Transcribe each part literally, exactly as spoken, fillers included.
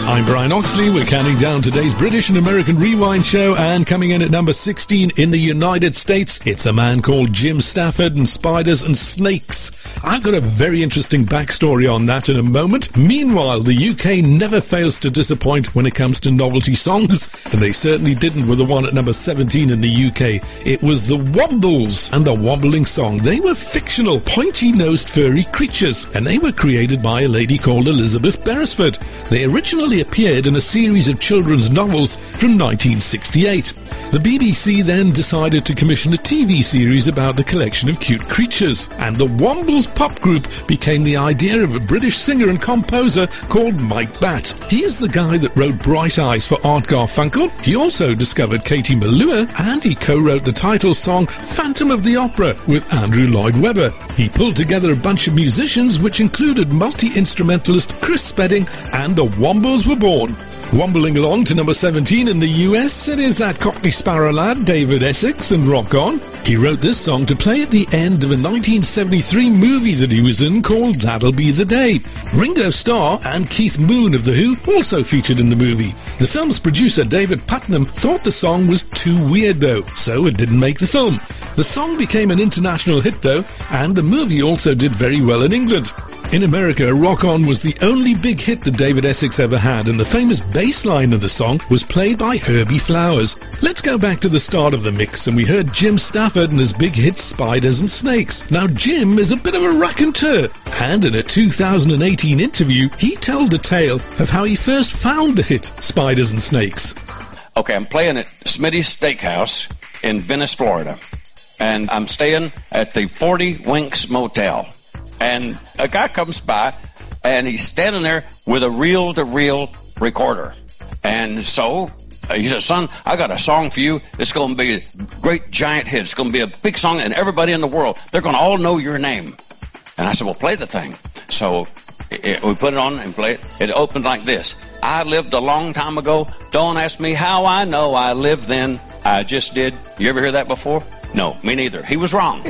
I'm Brian Oxley. We're counting down today's British and American Rewind show, and coming in at number sixteen in the United States, it's a man called Jim Stafford and Spiders and Snakes. I've got a very interesting backstory on that in a moment. Meanwhile, the U K never fails to disappoint when it comes to novelty songs, and they certainly didn't with the one at number seventeen in the U K. It was the Wombles and the Wombling Song. They were fictional, pointy-nosed furry creatures, and they were created by a lady called Elizabeth Beresford. They originally appeared in a series of children's novels from nineteen sixty-eight. The B B C then decided to commission a T V series about the collection of cute creatures, and the Wombles pop group became the idea of a British singer and composer called Mike Batt. He is the guy that wrote Bright Eyes for Art Garfunkel. He also discovered Katie Melua, and he co-wrote the title song Phantom of the Opera with Andrew Lloyd Webber. He pulled together a bunch of musicians, which included multi-instrumentalist Chris Spedding, and the Wombles were born. Wombling along to number seventeen in the U S, it is that Cockney Sparrow lad, David Essex, and Rock On. He wrote this song to play at the end of a nineteen seventy-three movie that he was in called That'll Be the Day. Ringo Starr and Keith Moon of The Who also featured in the movie. The film's producer, David Putnam, thought the song was too weird though, so it didn't make the film. The song became an international hit though, and the movie also did very well in England. In America, Rock On was the only big hit that David Essex ever had, and the famous bass line of the song was played by Herbie Flowers. Let's go back to the start of the mix, and we heard Jim Stafford and his big hit Spiders and Snakes. Now, Jim is a bit of a raconteur, and in a two thousand eighteen interview, he told the tale of how he first found the hit Spiders and Snakes. Okay, I'm playing at Smitty's Steakhouse in Venice, Florida, and I'm staying at the forty Winks Motel. And a guy comes by, and he's standing there with a reel-to-reel recorder. And so he says, son, I got a song for you. It's going to be a great giant hit. It's going to be a big song, and everybody in the world, they're going to all know your name. And I said, well, play the thing. So it, it, we put it on and play it. It opened like this. I lived a long time ago. Don't ask me how I know I lived then. I just did. You ever hear that before? No, me neither. He was wrong.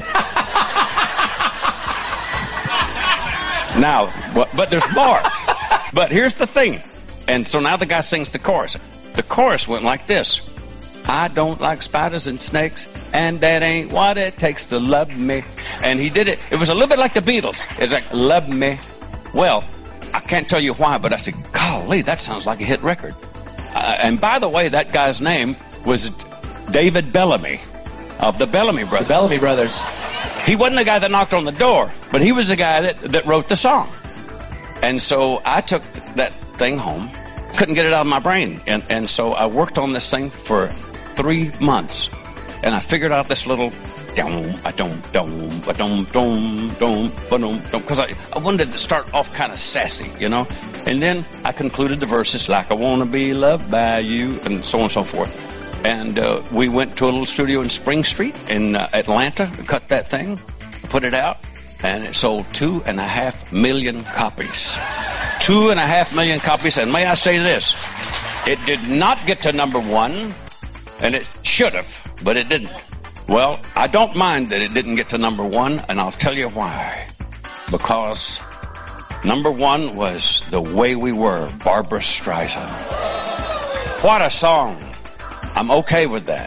Now, but there's more. But here's the thing. And so now the guy sings the chorus. The chorus went like this. I don't like spiders and snakes, and that ain't what it takes to love me. And he did it. It was a little bit like the Beatles. It's like, love me. Well, I can't tell you why, but I said, golly, that sounds like a hit record. Uh, and by the way, that guy's name was David Bellamy of the Bellamy Brothers. The Bellamy Brothers. He wasn't the guy that knocked on the door, but he was the guy that, that wrote the song. And so I took that thing home, couldn't get it out of my brain. And, and so I worked on this thing for three months. And I figured out this little dum, a dum, dum, a dum, dum, dum, ba dum, dum, because I, I wanted to start off kind of sassy, you know. And then I concluded the verses like I want to be loved by you, and so on and so forth. And uh, we went to a little studio in Spring Street in uh, Atlanta, cut that thing, put it out, and it sold two and a half million copies. Two and a half million copies, and may I say this, it did not get to number one, and it should have, but it didn't. Well, I don't mind that it didn't get to number one, and I'll tell you why. Because number one was The Way We Were, Barbra Streisand. What a song. I'm okay with that.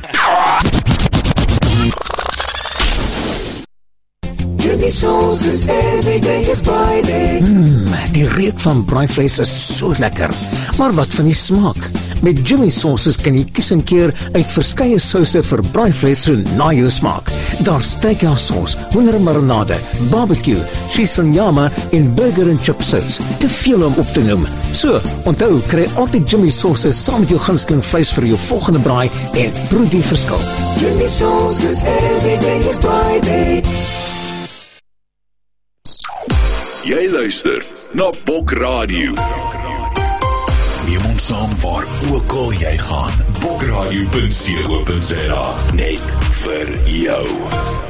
Jimmy Sauce's every day is Friday. Mmm, die reuk van braaivleis is so lekker. Maar wat van die smaak? Met Jimmy Sauces kan jy kies en keer uit verskeie souse vir braaivleis so na jou smaak. Daar's steakhouse sauce, hoendermarinade, barbecue, cheese en nyama en burger en chip sauce. Te veel om op te noem. So, onthou, kry altyd Jimmy Sauces saam met jou gunsteling vleis vir jou volgende braai en proe die verskil. Jimmy Sauce's every day is Friday. Jy luister na Bok Radio. Neem ons saam waar ook al jy gaan. bokradio punt co punt za. Net vir jou.